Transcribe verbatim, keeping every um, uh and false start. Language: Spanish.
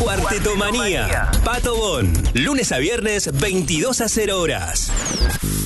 Cuartetomanía. Pato Bon. Lunes a viernes, veintidós a cero horas.